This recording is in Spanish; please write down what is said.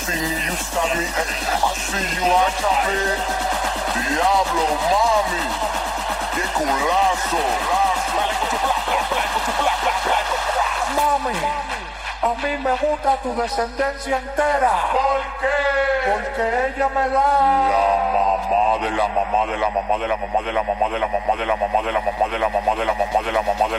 thing you stab me, I see you achape. Diablo, mami, qué culazo. Mami, a mí me gusta tu descendencia entera. ¿Por qué? Porque ella me da La mamá de la mamá de la mamá de la mamá de la mamá de la mamá de la mamá de la mamá de la mamá de la mamá de la mamá de la